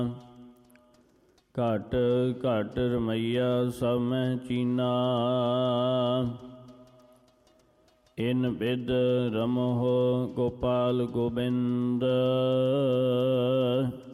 ਘਟ ਘਟ ਰਮਈਆ ਸਭ ਮਹਿ ਚੀਨਾ। ਇਨ ਬਿਦ ਰਮਹੁ ਗੋਪਾਲ ਗੋਬਿੰਦ।